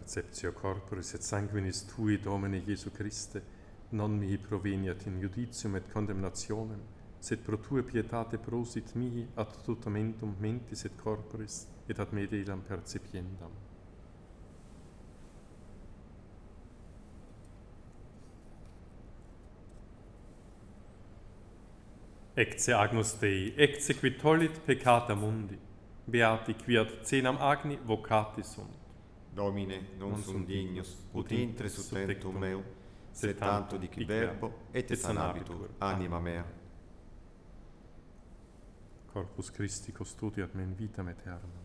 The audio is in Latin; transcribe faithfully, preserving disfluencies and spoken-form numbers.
Perceptio corporis et sanguinis tui, Domine Iesu Christe, non mihi proveniat in judicium et condemnationem, sed pro tua pietate prosit mihi ad tutamentum mentis et corporis, et ad me delam percipiendam. Ecce agnus Dei, ecce qui tollit peccata mundi, beati qui ad cenam agni vocati sunt. Domine, non sum dignus, ut intre sub tectum meu, sed tanto dici verbo, et sanabitur anima mea. Corpus Christi custodiat me in vitam aeternam.